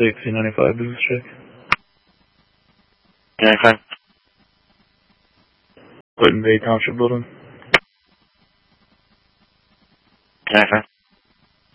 C95 business check. 95. Clayton Bay Township Building. 95.